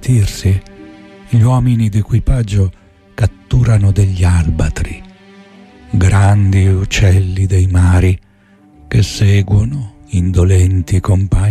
divertirsi, gli uomini d'equipaggio catturano degli albatri, grandi uccelli dei mari che seguono indolenti compagni